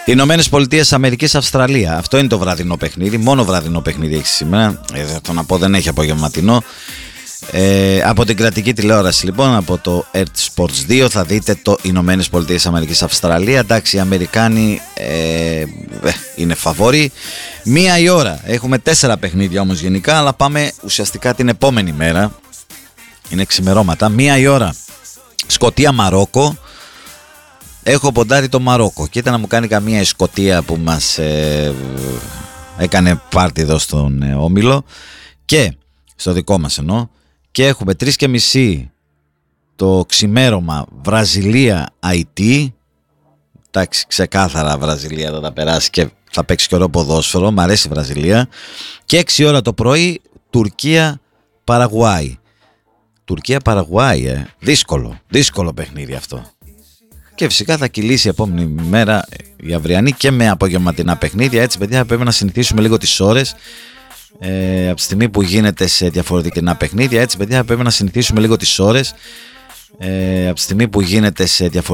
Ηνωμένες Πολιτείες Αμερικής, Αυστραλία. Αυτό είναι το βραδινό παιχνίδι. Μόνο βραδινό παιχνίδι έχει σήμερα. Το να πω, δεν έχει απογευματινό. Από την κρατική τηλεόραση λοιπόν, από το Earth Sports 2 θα δείτε το Ηνωμένες Πολιτείες Αμερικής Αυστραλία. Εντάξει, οι Αμερικάνοι είναι φαβόροι. 1 η ώρα. Έχουμε 4 παιχνίδια όμως γενικά, αλλά πάμε ουσιαστικά την επόμενη μέρα. Είναι ξημερώματα. 1 η ώρα Σκωτία Μαρόκο. Έχω ποντάρει το Μαρόκο. Κοίτα να μου κάνει καμία η Σκωτία που μας έκανε πάρτι εδώ στον Όμιλο. Και στο δικό μας εννοώ. Και έχουμε 3:30 το ξημέρωμα Βραζιλία IT. Εντάξει, ξεκάθαρα Βραζιλία εδώ θα περάσει και θα παίξει και ωραίο ποδόσφαιρο. Μ' αρέσει η Βραζιλία. Και 6 ώρα το πρωί Τουρκία Παραγουάη. Τουρκία Παραγουάη, δύσκολο παιχνίδι αυτό. Και φυσικά θα κυλήσει η επόμενη μέρα η αυριανή και με απογευματινά παιχνίδια. Έτσι, παιδιά, πρέπει να συνηθίσουμε λίγο τις ώρες. Από τη στιγμή που γίνεται σε διαφορετικά παιχνίδια, έτσι, παιδιά, πρέπει να συνηθίσουμε λίγο τις ώρες. Από τη στιγμή που γίνεται σε διαφορετικά